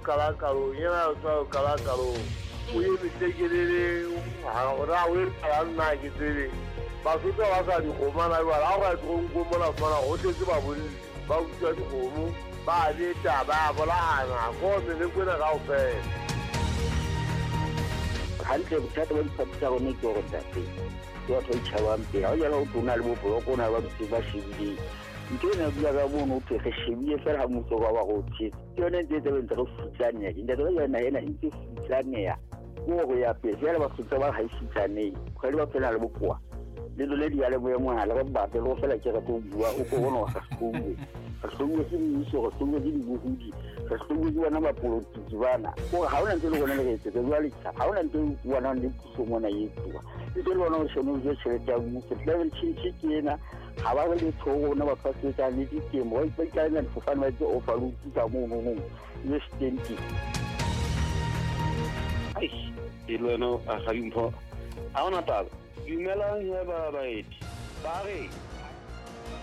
kalakalo yana so kalakalo we mi tegele ha we kala na gidere ba so to wa sa di ko mana wa la wa ko mo na mana o te ba bo ba u ti ko mu ba le ta ba bola na ko me le ko na ga o fe hantle bothata ba diphatsa go ne ke go tate yo to tshaba mpe ha ya lo tuna le bo ko na ba di ba shibile ntena bua ga mono te ge shibile fela ha motso ga wa go tse yone nte te bentse go futsanya ke nte ya ena ntse futsanya go ya pele ya ba futsa ba ha isitsane go le ba phela le bokoa le le di ya le boya mohala ba ba pe go fela ke ga to bua o ko bona ga sekongwe ga sekongwe ke mmuso ga sekongwe ke dibuhudi ga sekongwe ke bona ba politiki bana go ha ona ntse le gona le tsetse jwa le tsa ha ona ntse bona le puso mona yetwa le le bona o shono je tshele ya mmuso level chinchi kena ha ba le thogo na ba fasitsa le ditemo ba ikana le fofana ba tse ofaluti ka mono le stenti ai dilweno a ga impho a ona taba dumela ya ba baeti ba re